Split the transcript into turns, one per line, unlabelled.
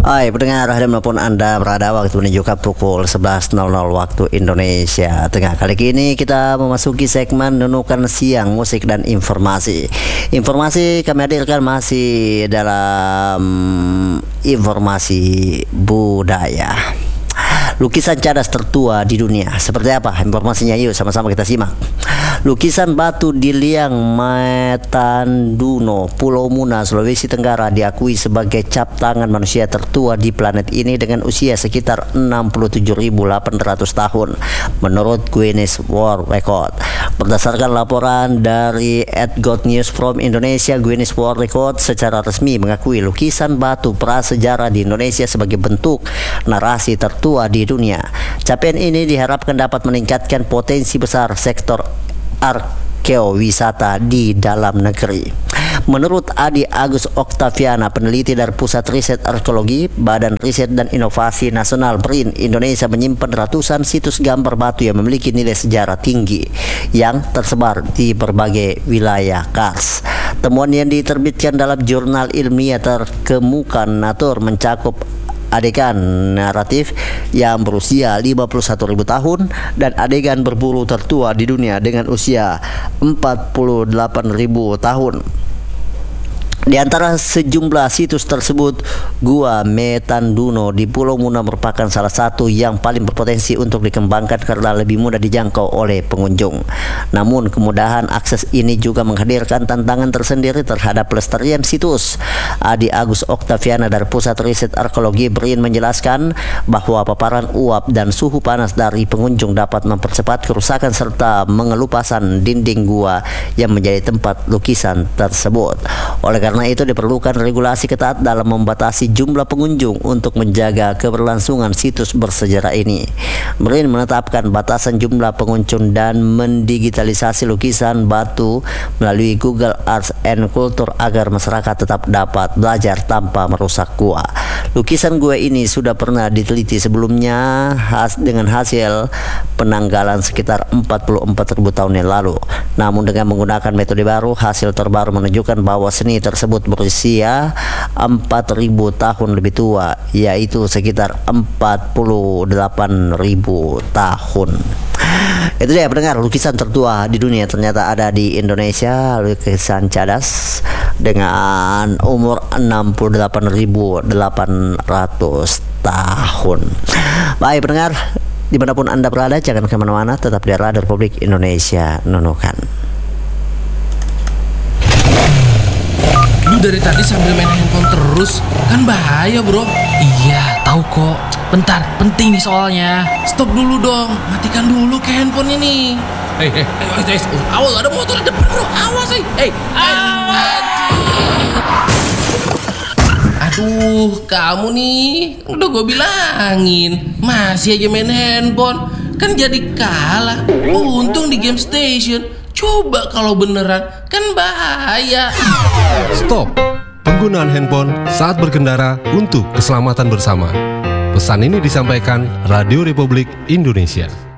Hai pendengar, dimanapun Anda berada, waktu menunjukkan pukul 11.00 waktu Indonesia Tengah. Kali ini kita memasuki segmen Nunukan Siang Musik dan Informasi. Informasi kami hadirkan masih dalam informasi budaya. Lukisan cadas tertua di dunia. Seperti apa informasinya? Yuk sama-sama kita simak. Lukisan batu di Liang Metanduno, Pulau Muna, Sulawesi Tenggara diakui sebagai cap tangan manusia tertua di planet ini dengan usia sekitar 67.800 tahun menurut Guinness World Record. Berdasarkan laporan dari @godnews from Indonesia, Guinness World Record secara resmi mengakui lukisan batu prasejarah di Indonesia sebagai bentuk narasi tertua di dunia. Capaian ini diharapkan dapat meningkatkan potensi besar sektor arkeowisata di dalam negeri. Menurut Adi Agus Oktaviana, peneliti dari Pusat Riset Arkeologi, Badan Riset dan Inovasi Nasional BRIN, Indonesia menyimpan ratusan situs gambar batu yang memiliki nilai sejarah tinggi yang tersebar di berbagai wilayah Kars. Temuan yang diterbitkan dalam jurnal ilmiah terkemuka Nature mencakup adegan naratif yang berusia 51.000 tahun dan adegan berburu tertua di dunia dengan usia 48.000 tahun. Di antara sejumlah situs tersebut, Gua Metanduno di Pulau Muna merupakan salah satu yang paling berpotensi untuk dikembangkan karena lebih mudah dijangkau oleh pengunjung. Namun, kemudahan akses ini juga menghadirkan tantangan tersendiri terhadap pelestarian situs. Adi Agus Oktaviana dari Pusat Riset Arkeologi BRIN menjelaskan bahwa paparan uap dan suhu panas dari pengunjung dapat mempercepat kerusakan serta mengelupasan dinding gua yang menjadi tempat lukisan tersebut. Oleh karena itu diperlukan regulasi ketat dalam membatasi jumlah pengunjung untuk menjaga keberlangsungan situs bersejarah ini. BRIN menetapkan batasan jumlah pengunjung dan mendigitalisasi lukisan batu melalui Google Arts and Culture agar masyarakat tetap dapat belajar tanpa merusak gua. Lukisan gua ini sudah pernah diteliti sebelumnya dengan hasil penanggalan sekitar 44.000 tahun yang lalu. Namun dengan menggunakan metode baru, hasil terbaru menunjukkan bahwa seni tersebut berusia 4.000 tahun lebih tua, yaitu sekitar 48.000 tahun. Itu dia pendengar, lukisan tertua di dunia ternyata ada di Indonesia, lukisan cadas dengan umur 68.800 tahun. Baik pendengar, dimanapun Anda berada, jangan kemana-mana, tetap di Radio Republik Indonesia Nunukan.
Lu dari tadi sambil main handphone terus, kan bahaya bro.
Iya, tahu kok. Bentar, penting nih soalnya.
Stop dulu dong, matikan dulu ke handphone ini. Awas, ada motor di depan bro, awas awas. Aduh, kamu nih, udah gue bilangin, masih aja main handphone, kan jadi kalah. Untung di Game Station. Coba kalau beneran, kan bahaya.
Stop penggunaan handphone saat berkendara untuk keselamatan bersama. Pesan ini disampaikan Radio Republik Indonesia.